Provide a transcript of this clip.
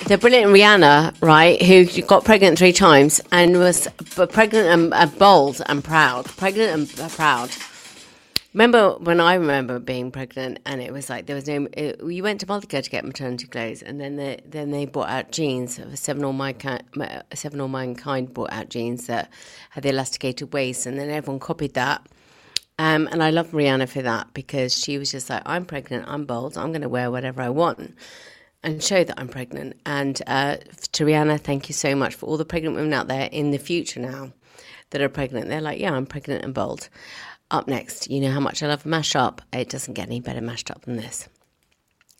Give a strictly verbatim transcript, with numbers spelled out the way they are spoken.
the brilliant Rihanna, right, who got pregnant three times and was pregnant and uh, bold and proud, pregnant and uh, proud. Remember when I remember being pregnant and it was like there was no. It, you went to Multico to get maternity clothes, and then they then they brought out jeans. Seven or my Seven or Mankind brought out jeans that had the elasticated waist, and then everyone copied that. Um, and I love Rihanna for that because she was just like, I'm pregnant, I'm bold, I'm going to wear whatever I want and show that I'm pregnant. And uh, to Rihanna, thank you so much for all the pregnant women out there in the future now that are pregnant. They're like, yeah, I'm pregnant and bold. Up next, you know how much I love a mashup. It doesn't get any better mashed up than this.